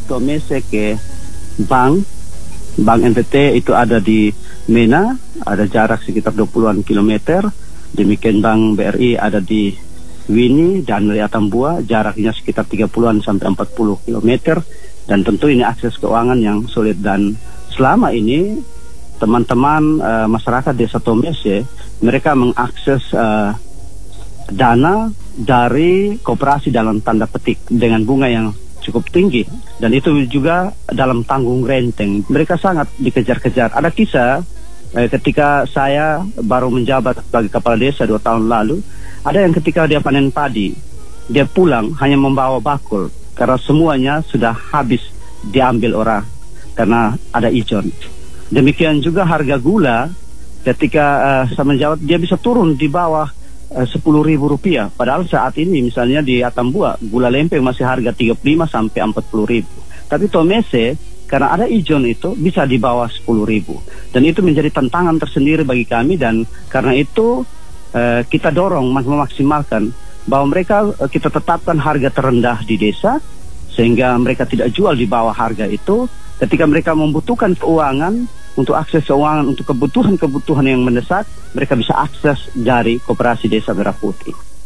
Tomese ke Bank NTT itu ada di Mena, ada jarak sekitar 20-an kilometer. Demikian Bank BRI ada di Wini dan dari Atambua, jaraknya sekitar 30-an sampai 40 kilometer. Dan tentu ini akses keuangan yang sulit, dan selama ini teman-teman masyarakat desa Tomese mereka mengakses dana dari koperasi dalam tanda petik dengan bunga yang cukup tinggi, dan itu juga dalam tanggung renteng. Mereka sangat dikejar-kejar. Ada kisah ketika saya baru menjabat sebagai kepala desa 2 tahun lalu, ada yang ketika dia panen padi, dia pulang hanya membawa bakul karena semuanya sudah habis diambil orang karena ada ijon. Demikian juga harga gula, ketika saya menjawab dia bisa turun di bawah Rp10.000. Padahal saat ini misalnya di Atambua gula lempeng masih harga 35 sampai 40.000. Tapi Tomese karena ada ijon itu bisa di bawah 10.000. Dan itu menjadi tantangan tersendiri bagi kami, dan karena itu kita dorong memaksimalkan bahwa mereka kita tetapkan harga terendah di desa sehingga mereka tidak jual di bawah harga itu. Ketika mereka membutuhkan keuangan untuk akses keuangan untuk kebutuhan-kebutuhan yang mendesak, mereka bisa akses dari Koperasi Desa Merah Putih.